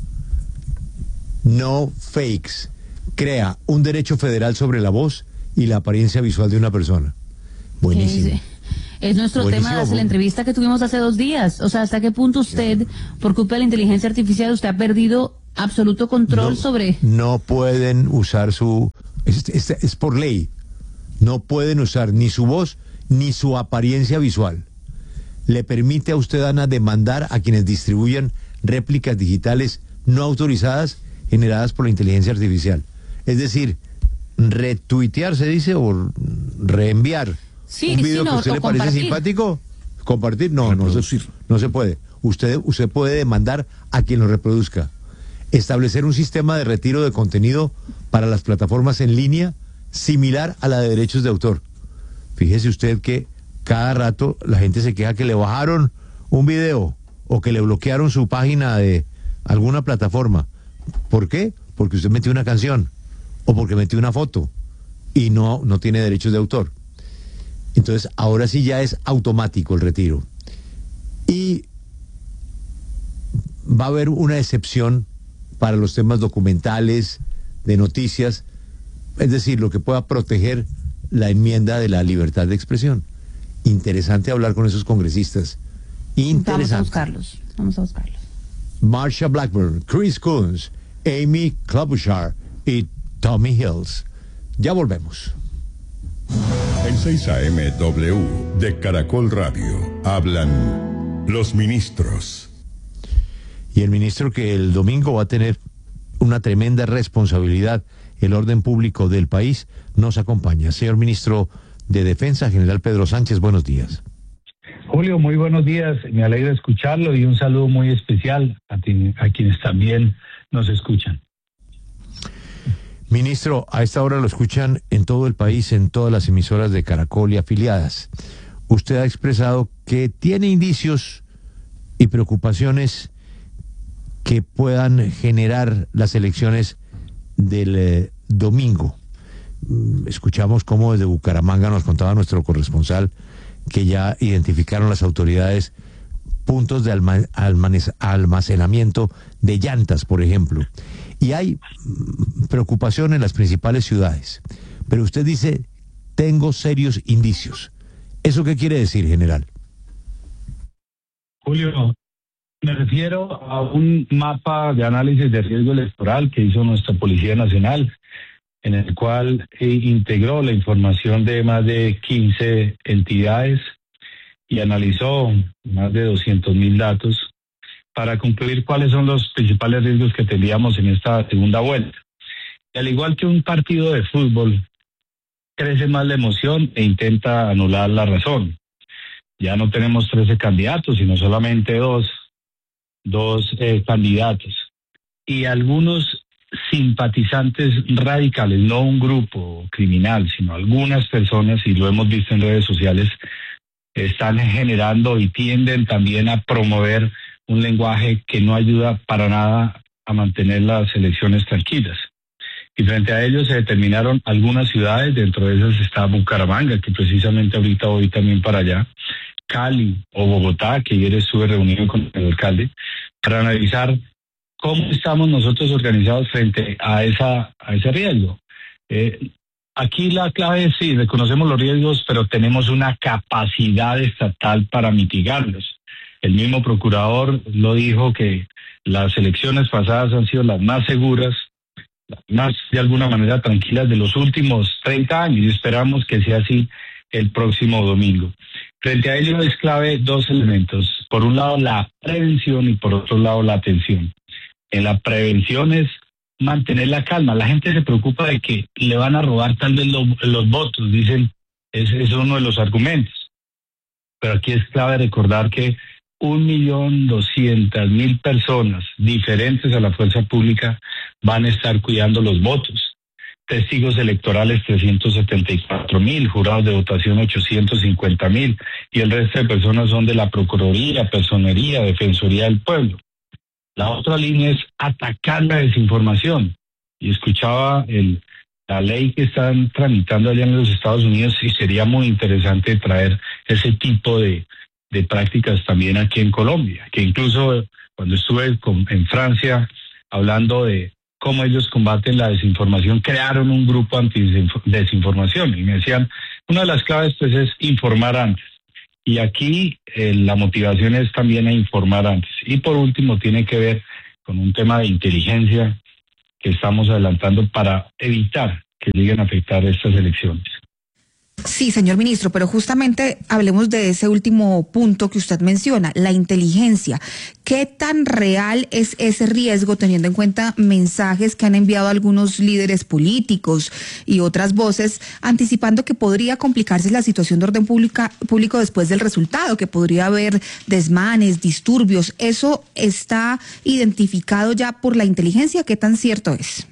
No Fakes. Crea un derecho federal sobre la voz y la apariencia visual de una persona. Buenísimo. Es nuestro Buenísimo. tema de la entrevista que tuvimos hace dos días. O sea, ¿hasta qué punto usted, por culpa de la inteligencia artificial, usted ha perdido absoluto control no, sobre... No pueden usar su... Es, es, es por ley. No pueden usar ni su voz ni su apariencia visual. Le permite a usted, Ana, demandar a quienes distribuyan réplicas digitales no autorizadas generadas por la inteligencia artificial. Es decir, retuitear, se dice, o reenviar sí, un video sí, no, que a usted le compartir. parece simpático, compartir, no, no se, no se puede. Usted, usted puede demandar a quien lo reproduzca. Establecer un sistema de retiro de contenido para las plataformas en línea similar a la de derechos de autor. Fíjese usted que cada rato la gente se queja que le bajaron un video o que le bloquearon su página de alguna plataforma. ¿Por qué? Porque usted metió una canción o porque metió una foto y no, no tiene derechos de autor. Entonces ahora sí ya es automático el retiro. Y va a haber una excepción para los temas documentales, de noticias, es decir, lo que pueda proteger la enmienda de la libertad de expresión. Interesante hablar con esos congresistas. Interesante. Vamos a buscarlos, vamos a buscarlos. Marsha Blackburn, Chris Coons, Amy Klobuchar y Tommy Hills. Ya volvemos. En seis A M W de Caracol Radio hablan los ministros. Y el ministro que el domingo va a tener una tremenda responsabilidad, el orden público del país, nos acompaña. Señor ministro de Defensa, general Pedro Sánchez, buenos días. Julio, muy buenos días, me alegra escucharlo y un saludo muy especial a, ti, a quienes también nos escuchan. Ministro, a esta hora lo escuchan en todo el país, en todas las emisoras de Caracol y afiliadas. Usted ha expresado que tiene indicios y preocupaciones que puedan generar las elecciones del eh, domingo. Escuchamos cómo desde Bucaramanga nos contaba nuestro corresponsal que ya identificaron las autoridades puntos de alma, almanes, almacenamiento de llantas, por ejemplo. Y hay preocupación en las principales ciudades. Pero usted dice, tengo serios indicios. ¿Eso qué quiere decir, general? Julio, me refiero a un mapa de análisis de riesgo electoral que hizo nuestra Policía Nacional, en el cual eh, integró la información de más de quince entidades y analizó más de doscientos mil datos para concluir cuáles son los principales riesgos que tendríamos en esta segunda vuelta. Y al igual que un partido de fútbol, crece más la emoción e intenta anular la razón. Ya no tenemos trece candidatos, sino solamente dos, dos eh, candidatos. Y algunos simpatizantes radicales, no un grupo criminal, sino algunas personas, y lo hemos visto en redes sociales, están generando y tienden también a promover un lenguaje que no ayuda para nada a mantener las elecciones tranquilas. Y frente a ellos se determinaron algunas ciudades, dentro de esas está Bucaramanga, que precisamente ahorita voy también para allá, Cali o Bogotá, que ayer estuve reunido con el alcalde, para analizar cómo estamos nosotros organizados frente a esa a ese riesgo. Eh, aquí la clave es, sí, reconocemos los riesgos, pero tenemos una capacidad estatal para mitigarlos. El mismo procurador lo dijo, que las elecciones pasadas han sido las más seguras, las más de alguna manera tranquilas de los últimos treinta años, y esperamos que sea así el próximo domingo. Frente a ello es clave dos elementos. Por un lado, la prevención, y por otro lado, la atención. En la prevención es mantener la calma. La gente se preocupa de que le van a robar tal vez lo, los votos, dicen, ese es uno de los argumentos. Pero aquí es clave recordar que un millón doscientas mil personas diferentes a la fuerza pública van a estar cuidando los votos. Testigos electorales trescientos setenta y cuatro mil, jurados de votación ochocientos cincuenta mil, y el resto de personas son de la Procuraduría, Personería, Defensoría del Pueblo. La otra línea es atacar la desinformación. Y escuchaba el, la ley que están tramitando allá en los Estados Unidos, y sería muy interesante traer ese tipo de, de prácticas también aquí en Colombia, que incluso cuando estuve con, en Francia hablando de cómo ellos combaten la desinformación, crearon un grupo anti-desinformación, y me decían, una de las claves pues es informar antes. Y aquí eh, la motivación es también a informar antes. Y por último tiene que ver con un tema de inteligencia que estamos adelantando para evitar que lleguen a afectar estas elecciones. Sí, señor ministro, pero justamente hablemos de ese último punto que usted menciona, la inteligencia. ¿Qué tan real es ese riesgo, teniendo en cuenta mensajes que han enviado algunos líderes políticos y otras voces, anticipando que podría complicarse la situación de orden pública, público después del resultado, que podría haber desmanes, disturbios? ¿Eso está identificado ya por la inteligencia? ¿Qué tan cierto es?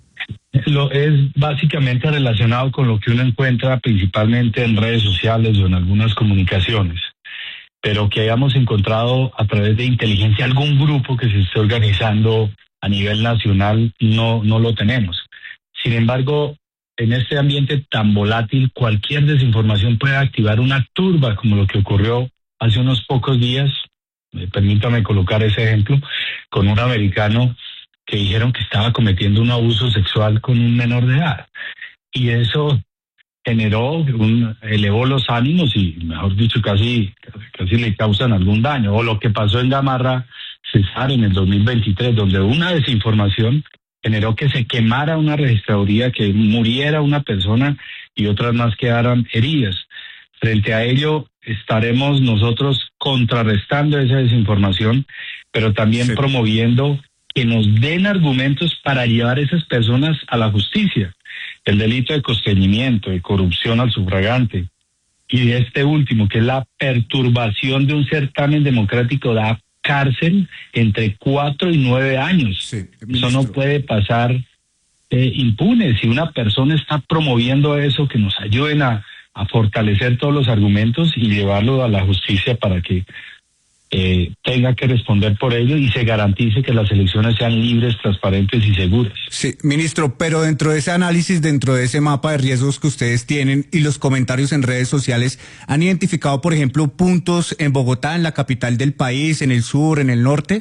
Lo es básicamente relacionado con lo que uno encuentra principalmente en redes sociales o en algunas comunicaciones, pero que hayamos encontrado a través de inteligencia algún grupo que se esté organizando a nivel nacional, no, no lo tenemos. Sin embargo, en este ambiente tan volátil, cualquier desinformación puede activar una turba, como lo que ocurrió hace unos pocos días, eh, permítame colocar ese ejemplo, con un americano que dijeron que estaba cometiendo un abuso sexual con un menor de edad. Y eso generó, un, elevó los ánimos y, mejor dicho, casi, casi le causan algún daño. O lo que pasó en Gamarra, Cesar, en el dos mil veintitrés, donde una desinformación generó que se quemara una registraduría, que muriera una persona y otras más quedaran heridas. Frente a ello, estaremos nosotros contrarrestando esa desinformación, pero también sí. promoviendo que nos den argumentos para llevar a esas personas a la justicia. El delito de constreñimiento, de corrupción al sufragante, y de este último, que es la perturbación de un certamen democrático, da cárcel entre cuatro y nueve años. Sí, eso no puede pasar eh, impune. Si una persona está promoviendo eso, que nos ayuden a, a fortalecer todos los argumentos y llevarlo a la justicia para que eh, tenga que responder por ello y se garantice que las elecciones sean libres, transparentes y seguras. Sí, ministro, pero dentro de ese análisis, dentro de ese mapa de riesgos que ustedes tienen y los comentarios en redes sociales, ¿han identificado, por ejemplo, puntos en Bogotá, en la capital del país, en el sur, en el norte?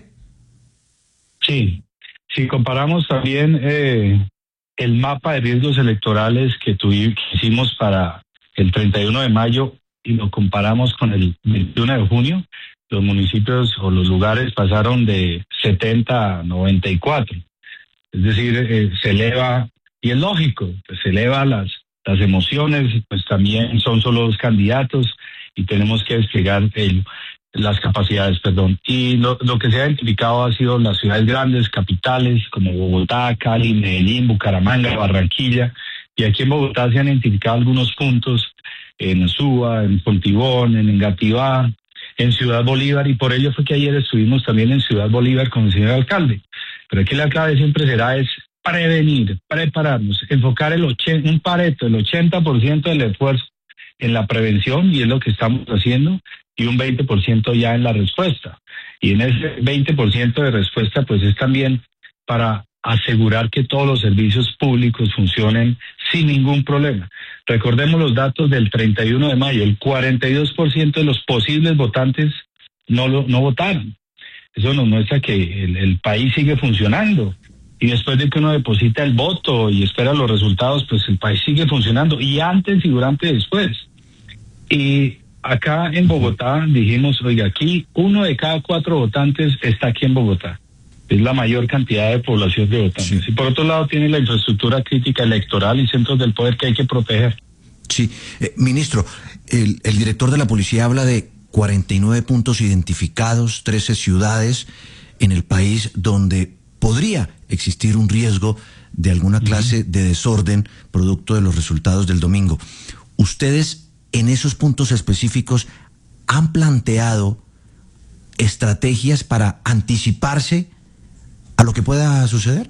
Sí, si comparamos también eh, el mapa de riesgos electorales que, tuvimos, que hicimos para el treinta y uno de mayo y lo comparamos con el veintiuno de junio, los municipios o los lugares pasaron de setenta a noventa y cuatro. Es decir, eh, se eleva, y es lógico, pues se eleva las, las emociones, pues también son solo dos candidatos y tenemos que desplegar el, las capacidades, perdón. Y lo, lo que se ha identificado ha sido las ciudades grandes, capitales, como Bogotá, Cali, Medellín, Bucaramanga, Barranquilla, y aquí en Bogotá se han identificado algunos puntos en Suba, en Fontibón, en Engativá, en Ciudad Bolívar, y por ello fue que ayer estuvimos también en Ciudad Bolívar con el señor alcalde. Pero aquí la clave siempre será es prevenir, prepararnos, enfocar el ochenta, un pareto, el ochenta por ciento del esfuerzo en la prevención, y es lo que estamos haciendo, y un veinte por ciento ya en la respuesta. Y en ese veinte por ciento de respuesta, pues es también para asegurar que todos los servicios públicos funcionen sin ningún problema. Recordemos los datos del treinta y uno de mayo, el cuarenta y dos por ciento de los posibles votantes no lo, no votaron. Eso nos muestra que el, el país sigue funcionando. Y después de que uno deposita el voto y espera los resultados, pues el país sigue funcionando, y antes y durante y después. Y acá en Bogotá dijimos, oiga, aquí uno de cada cuatro votantes está aquí en Bogotá. Es la mayor cantidad de población de votantes. Sí. Y por otro lado tiene la infraestructura crítica electoral y centros del poder que hay que proteger. Sí, eh, ministro, el, el director de la policía habla de cuarenta y nueve puntos identificados, trece ciudades en el país donde podría existir un riesgo de alguna clase uh-huh. de desorden producto de los resultados del domingo. ¿Ustedes en esos puntos específicos han planteado estrategias para anticiparse a lo que pueda suceder?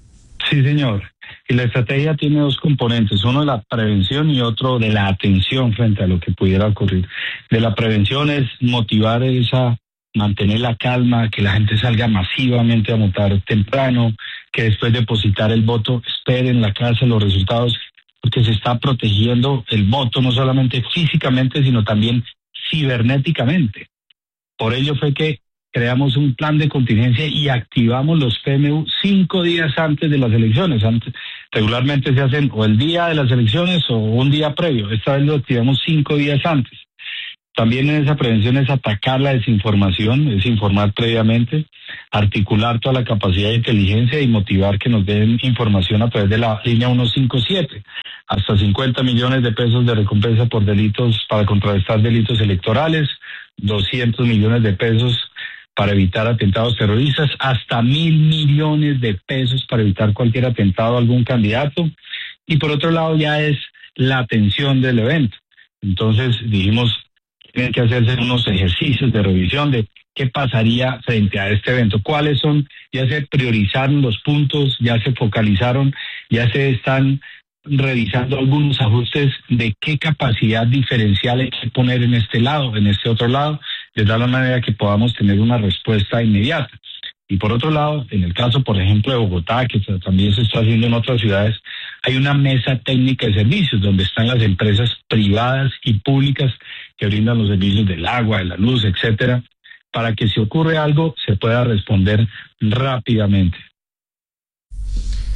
Sí, señor. Y la estrategia tiene dos componentes, uno de la prevención y otro de la atención frente a lo que pudiera ocurrir. De la prevención es motivar esa, mantener la calma, que la gente salga masivamente a votar temprano, que después de depositar el voto espere en la casa los resultados, porque se está protegiendo el voto no solamente físicamente, sino también cibernéticamente. Por ello fue que creamos un plan de contingencia y activamos los P M U cinco días antes de las elecciones. Antes, regularmente se hacen o el día de las elecciones o un día previo. Esta vez lo activamos cinco días antes. También en esa prevención es atacar la desinformación, es informar previamente, articular toda la capacidad de inteligencia y motivar que nos den información a través de la línea ciento cincuenta y siete. Hasta cincuenta millones de pesos de recompensa por delitos, para contrarrestar delitos electorales, doscientos millones de pesos para evitar atentados terroristas, hasta mil millones de pesos para evitar cualquier atentado a algún candidato. Y por otro lado ya es la atención del evento. Entonces dijimos, tienen que hacerse unos ejercicios de revisión de qué pasaría frente a este evento, cuáles son, ya se priorizaron los puntos, ya se focalizaron, ya se están revisando algunos ajustes de qué capacidad diferencial hay que poner en este lado, en este otro lado, de tal manera que podamos tener una respuesta inmediata. Y por otro lado, en el caso, por ejemplo, de Bogotá, que también se está haciendo en otras ciudades, hay una mesa técnica de servicios donde están las empresas privadas y públicas que brindan los servicios del agua, de la luz, etcétera, para que si ocurre algo se pueda responder rápidamente.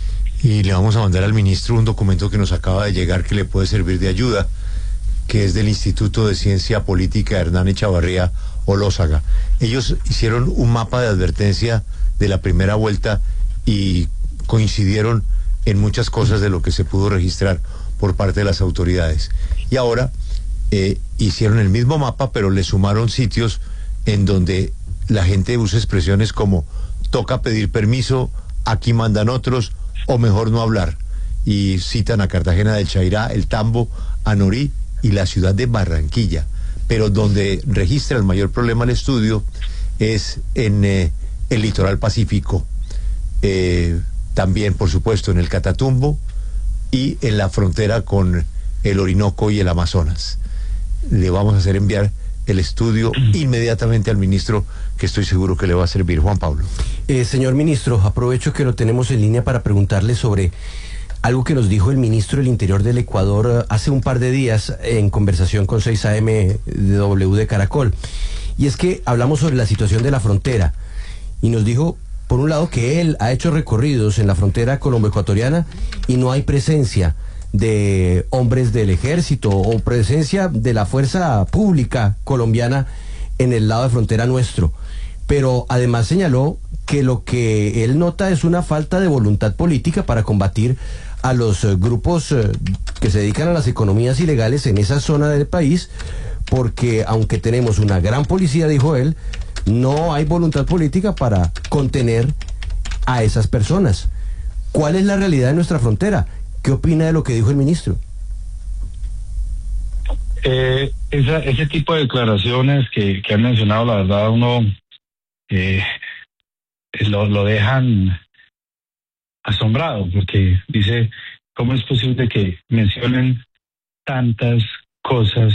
Y le vamos a mandar al ministro un documento que nos acaba de llegar que le puede servir de ayuda, que es del Instituto de Ciencia Política Hernán Echavarría Olózaga. Ellos hicieron un mapa de advertencia de la primera vuelta y coincidieron en muchas cosas de lo que se pudo registrar por parte de las autoridades. Y ahora eh, hicieron el mismo mapa, pero le sumaron sitios en donde la gente usa expresiones como toca pedir permiso, aquí mandan otros, o mejor no hablar. Y citan a Cartagena del Chairá, el Tambo, Anorí y la ciudad de Barranquilla. Pero donde registra el mayor problema el estudio es en eh, el litoral pacífico. Eh, también, por supuesto, en el Catatumbo y en la frontera con el Orinoco y el Amazonas. Le vamos a hacer enviar el estudio inmediatamente al ministro, que estoy seguro que le va a servir. Juan Pablo. Eh, señor ministro, aprovecho que lo tenemos en línea para preguntarle sobre algo que nos dijo el ministro del Interior del Ecuador hace un par de días en conversación con seis A M de W de Caracol. Y es que hablamos sobre la situación de la frontera y nos dijo, por un lado, que él ha hecho recorridos en la frontera colombo-ecuatoriana y no hay presencia de hombres del ejército o presencia de la fuerza pública colombiana en el lado de frontera nuestro. Pero además señaló que lo que él nota es una falta de voluntad política para combatir a los eh, grupos eh, que se dedican a las economías ilegales en esa zona del país, porque aunque tenemos una gran policía, dijo él, no hay voluntad política para contener a esas personas. ¿Cuál es la realidad de nuestra frontera? ¿Qué opina de lo que dijo el ministro? Eh, esa, ese tipo de declaraciones que, que han mencionado, la verdad, uno eh, lo, lo dejan asombrado, porque dice, ¿cómo es posible que mencionen tantas cosas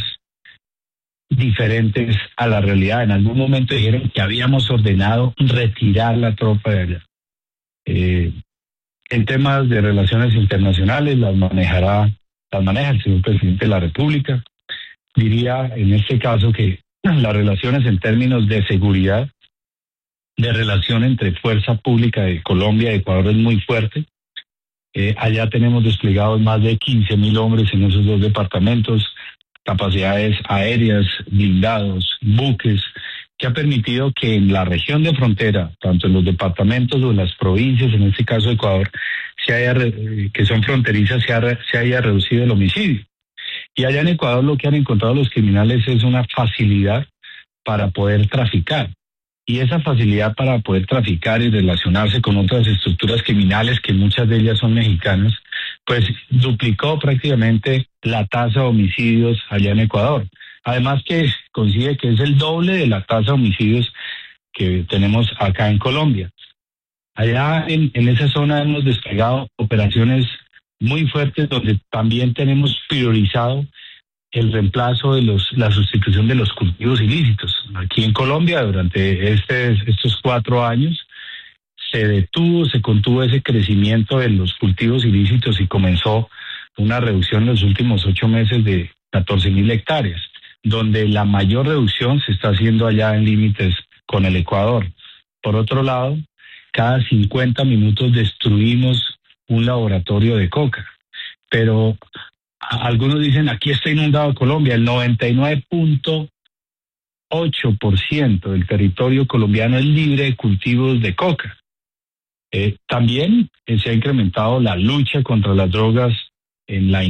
diferentes a la realidad? En algún momento dijeron que habíamos ordenado retirar la tropa de allá. Eh, en temas de relaciones internacionales las manejará, las maneja el señor presidente de la República. Diría en este caso que las relaciones en términos de seguridad, de relación entre fuerza pública de Colombia y Ecuador es muy fuerte. Eh, allá tenemos desplegados más de quince mil hombres en esos dos departamentos, capacidades aéreas, blindados, buques, que ha permitido que en la región de frontera, tanto en los departamentos o en las provincias, en este caso Ecuador, se haya, que son fronterizas, se, ha, se haya reducido el homicidio. Y allá en Ecuador lo que han encontrado los criminales es una facilidad para poder traficar. Y esa facilidad para poder traficar y relacionarse con otras estructuras criminales, que muchas de ellas son mexicanas, pues duplicó prácticamente la tasa de homicidios allá en Ecuador. Además que coincide que es el doble de la tasa de homicidios que tenemos acá en Colombia. Allá en, en esa zona hemos desplegado operaciones muy fuertes donde también tenemos priorizado el reemplazo de los, la sustitución de los cultivos ilícitos. Aquí en Colombia, durante este, estos cuatro años, se detuvo, se contuvo ese crecimiento de los cultivos ilícitos y comenzó una reducción en los últimos ocho meses de catorce mil hectáreas, donde la mayor reducción se está haciendo allá en límites con el Ecuador. Por otro lado, cada cincuenta minutos destruimos un laboratorio de coca, pero algunos dicen, aquí está inundado Colombia. El noventa y nueve punto ocho por ciento del territorio colombiano es libre de cultivos de coca. Eh, también eh, se ha incrementado la lucha contra las drogas en la